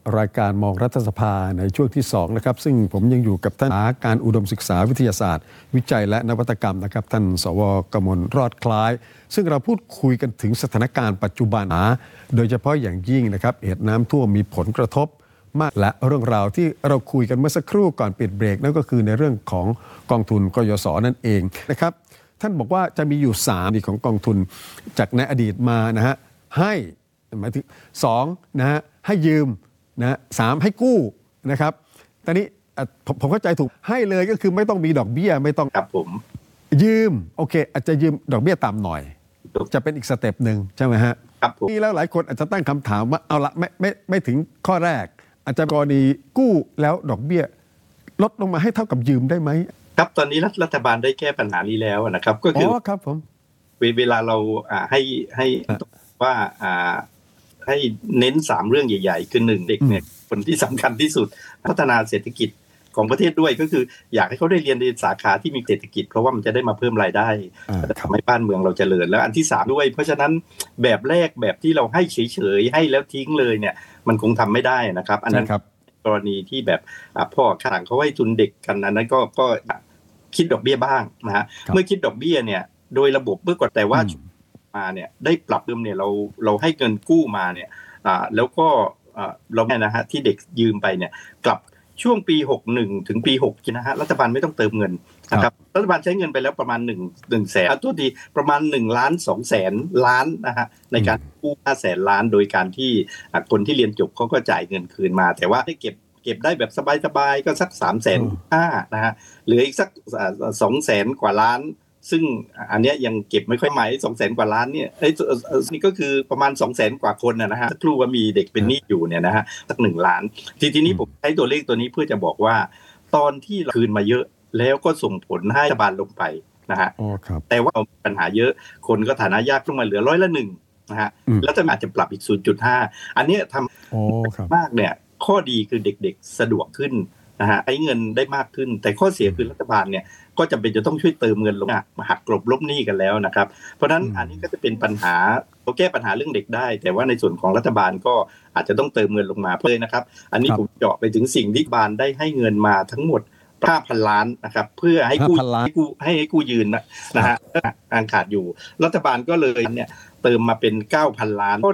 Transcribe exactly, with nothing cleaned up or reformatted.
รายการมองรัฐสภาในช่วงที่สองนะครับซึ่งผมยังอยู่กับท่านอาการอุดมศึกษาวิทยาศาสตร์ วิจัยและนวัตกรรมนะครับท่านสวกมลรอดคล้ายซึ่งเราพูดคุยกันถึงสถานการณ์ปัจจุบันโดยเฉพาะอย่างยิ่งนะครับเหตุน้ำท่วมมีผลกระทบมากและเรื่องราวที่เราคุยกันเมื่อสักครู่ก่อนปิดเบรกนั่นก็คือในเรื่องของกองทุนกยศนั่นเองนะครับท่านบอกว่าจะมีอยู่สามที่ของกองทุนจากในอดีตมานะฮะให้หมายถึงสองนะฮะให้ยืมนะสามให้กู้นะครับตอนนี้ผมผมเข้าใจถูกให้เลยก็คือไม่ต้องมีดอกเบี้ยไม่ต้องครับผมยืมโอเคอาจจะยืมดอกเบี้ยต่ำหน่อยจะเป็นอีกสเต็ปหนึ่งใช่ไหมฮะครับผมนี่แล้วหลายคนอาจจะตั้งคำถามว่าเอาละไม่ไม่ไม่ถึงข้อแรกอาจจะกรณีกู้แล้วดอกเบี้ยลดลงมาให้เท่ากับยืมได้ไหมครับตอนนี้รัฐบาลได้แก้ปัญหานี้แล้วนะครับก็คืออ๋อครับผมเวลาเราให้ให้ว่าให้เน้นสามเรื่องใหญ่ๆคือหนึ่งเด็กเนี่ยคนที่สำคัญที่สุดพัฒนาเศรษฐกิจของประเทศด้วยก็คืออยากให้เขาได้เรียนในสาขาที่มีเศรษฐกิจเพราะว่ามันจะได้มาเพิ่มรายได้ทำให้บ้านเมืองเราเจริญแล้วอันที่สามด้วยเพราะฉะนั้นแบบแรกแบบที่เราให้เฉยๆให้แล้วทิ้งเลยเนี่ยมันคงทำไม่ได้นะครับอันนั้นกรณีที่แบบพ่อข้างเขาให้ทุนเด็กกันอันนั้นก็ก็คิดดอกเบี้ยบ้างนะฮะเมื่อคิดดอกเบี้ยเนี่ยโดยระบบเมื่อก่อนแต่ว่ามาเนี่ยได้ปรับเดิมเนี่ยเราเราให้เงินกู้มาเนี่ยแล้วก็เราเนี่ยนะฮะที่เด็กยืมไปเนี่ยกลับช่วงปีหกสิบเอ็ดถึงปีหกสิบนะฮะรัฐบาลไม่ต้องเติมเงินนะครับรัฐบาลใช้เงินไปแล้วประมาณ1 1แสนตัวดีประมาณหนึ่งล้านสองแสนล้านนะฮะในการกู้ห้าแสนล้านโดยการที่คนที่เรียนจบเขาก็จ่ายเงินคืนมาแต่ว่าให้เก็บเก็บได้แบบสบายๆก็สัก สามแสนห้าหมื่น นะฮะเหลืออีกสัก สองแสน กว่าล้านซึ่งอันเนี้ยยังเก็บไม่ค่อยหมาย สองแสน กว่าล้านเนี่ยเอ้ยนี่ก็คือประมาณ สองแสน กว่าคนนะฮะครูว่ามีเด็กเป็นหนี้อยู่เนี่ยนะฮะสักหนึ่งล้านทีทีนี้ผมใช้ตัวเลขตัวนี้เพื่อจะบอกว่าตอนที่คืนมาเยอะแล้วก็ส่งผลให้รัฐบาลลงไปนะฮะแต่ว่าปัญหาเยอะคนก็ฐานะยากลงมาเหลือร้อยละหนึ่งนะฮะแล้วจะอาจจะปรับอีก ศูนย์จุดห้า อันนี้ทำมากเนี่ยข้อดีคือเด็กๆสะดวกขึ้นนะฮะใช้เงินได้มากขึ้นแต่ข้อเสียคือรัฐบาลเนี่ยก็จำเป็นจะต้องช่วยเติมเงินลงมาหักกลบลบหนี้กันแล้วนะครับเพราะฉะนั้นอันนี้ก็จะเป็นปัญหาเราแก้ปัญหาเรื่องเด็กได้แต่ว่าในส่วนของรัฐบาลก็อาจจะต้องเติมเงินลงมาเพิ่มนะครับอันนี้ผมเจาะไปถึงสิ่งที่รัฐบาลได้ให้เงินมาทั้งหมด ห้าพัน ล้านนะครับเพื่อให้กู้ให้กู้ให้ให้กู้ยืนนะนะฮะอ่างขาดอยู่รัฐบาลก็เลยเนี่ยเติมมาเป็น เก้าพัน ล้าน